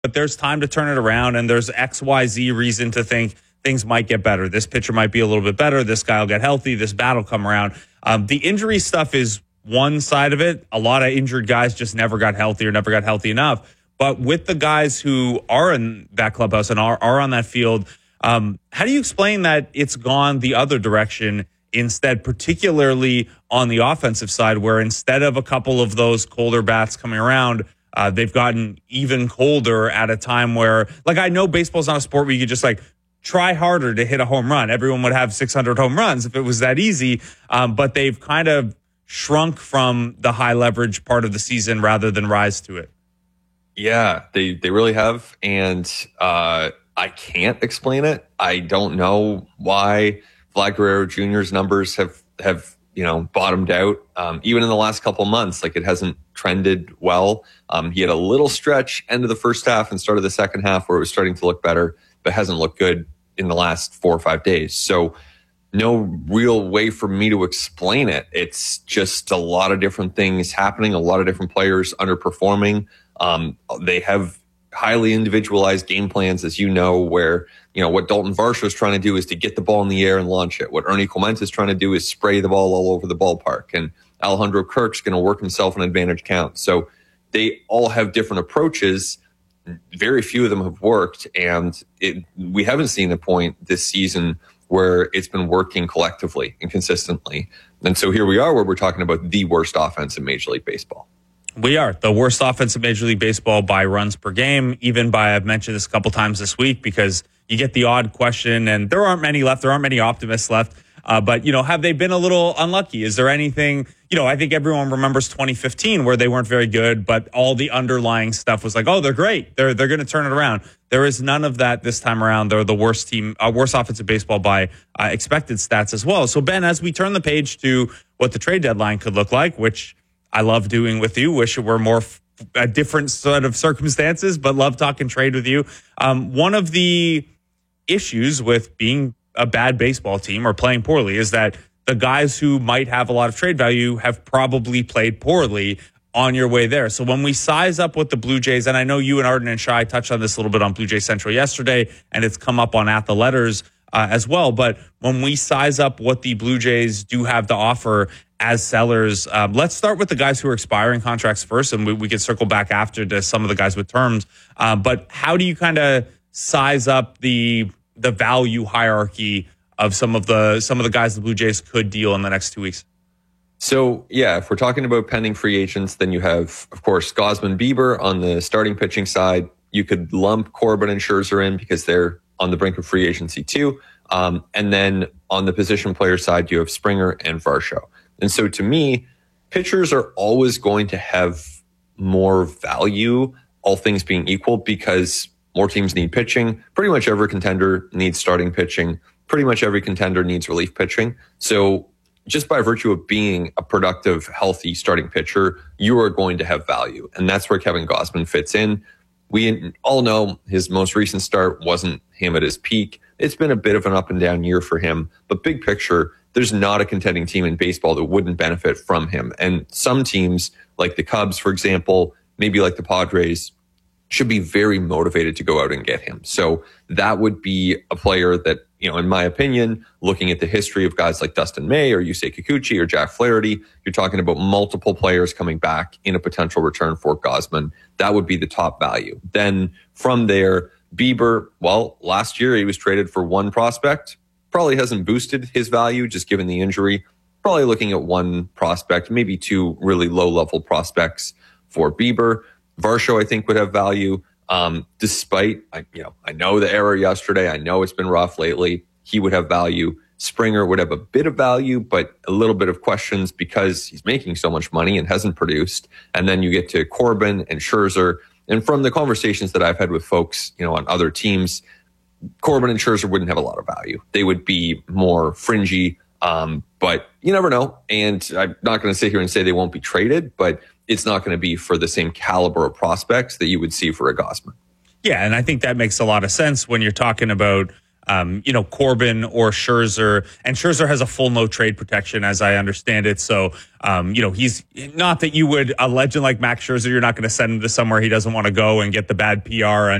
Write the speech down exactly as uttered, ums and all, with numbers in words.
but there's time to turn it around, and there's X Y Z reason to think things might get better. This pitcher might be a little bit better. This guy will get healthy. This bat will come around. Um, the injury stuff is one side of it. A lot of injured guys just never got healthy or never got healthy enough. But with the guys who are in that clubhouse and are, are on that field, um, how do you explain that it's gone the other direction instead, particularly on the offensive side, where instead of a couple of those colder bats coming around, uh, they've gotten even colder at a time where, like, I know baseball's not a sport where you could just like try harder to hit a home run. Everyone would have six hundred home runs if it was that easy. Um, but they've kind of shrunk from the high leverage part of the season rather than rise to it. Yeah, they, they really have. And uh, I can't explain it. I don't know why Vlad Guerrero Junior's numbers have, have you know, bottomed out. Um, even in the last couple months, like it hasn't trended well. Um, he had a little stretch end of the first half and start of the second half where it was starting to look better, but hasn't looked good in the last four or five days. So no real way for me to explain it. It's just a lot of different things happening, a lot of different players underperforming. Um, they have highly individualized game plans, as you know, where, you know, what Dalton Varsho is trying to do is to get the ball in the air and launch it. What Ernie Clemente is trying to do is spray the ball all over the ballpark. And Alejandro Kirk's going to work himself an advantage count. So they all have different approaches. Very few of them have worked. And it, we haven't seen a point this season where it's been working collectively and consistently. And so here we are where we're talking about the worst offense in Major League Baseball. We are the worst offense in Major League Baseball by runs per game, even by, I've mentioned this a couple times this week, because you get the odd question, and there aren't many left. There aren't many optimists left. Uh, but, you know, have they been a little unlucky? Is there anything, you know, I think everyone remembers twenty fifteen where they weren't very good, but all the underlying stuff was like, oh, they're great. They're they're going to turn it around. There is none of that this time around. They're the worst team, uh, worst offensive baseball by uh, expected stats as well. So, Ben, as we turn the page to what the trade deadline could look like, which I love doing with you, wish it were more f- a different sort of circumstances, but love talking trade with you. Um, one of the issues with being a bad baseball team or playing poorly is that the guys who might have a lot of trade value have probably played poorly on your way there. So when we size up what the Blue Jays, and I know you and Arden and Shai touched on this a little bit on Blue Jay Central yesterday, and it's come up on At the Letters uh, as well. But when we size up what the Blue Jays do have to offer as sellers, um, let's start with the guys who are expiring contracts first, and we, we can circle back after to some of the guys with terms. Uh, but how do you kind of size up the the value hierarchy of some of the some of the guys the Blue Jays could deal in the next two weeks? So, yeah, if we're talking about pending free agents, then you have, of course, Gausman, Bieber on the starting pitching side. You could lump Corbin and Scherzer in because they're on the brink of free agency too. Um, and then on the position player side, you have Springer and Varsho. And so to me, pitchers are always going to have more value, all things being equal, because more teams need pitching. Pretty much every contender needs starting pitching. Pretty much every contender needs relief pitching. So just by virtue of being a productive, healthy starting pitcher, you are going to have value. And that's where Kevin Gausman fits in. We all know his most recent start wasn't him at his peak. It's been a bit of an up and down year for him. But big picture, there's not a contending team in baseball that wouldn't benefit from him. And some teams, like the Cubs, for example, maybe like the Padres, should be very motivated to go out and get him. So that would be a player that, you know, in my opinion, looking at the history of guys like Dustin May or Yusei Kikuchi or Jack Flaherty, you're talking about multiple players coming back in a potential return for Gausman. That would be the top value. Then from there, Bieber, well, last year he was traded for one prospect. Probably hasn't boosted his value just given the injury. Probably looking at one prospect, maybe two really low-level prospects for Bieber. Varsho, I think, would have value, um, despite, I, you know, I know the error yesterday. I know it's been rough lately. He would have value. Springer would have a bit of value, but a little bit of questions because he's making so much money and hasn't produced. And then you get to Corbin and Scherzer. And from the conversations that I've had with folks, you know, on other teams, Corbin and Scherzer wouldn't have a lot of value. They would be more fringy, um, but you never know. And I'm not going to sit here and say they won't be traded, but it's not going to be for the same caliber of prospects that you would see for a Gausman. Yeah, and I think that makes a lot of sense when you're talking about um, you know, Corbin or Scherzer. And Scherzer has a full no trade protection, as I understand it. So, um, you know, he's not that you would, a legend like Max Scherzer, you're not going to send him to somewhere he doesn't want to go and get the bad P R and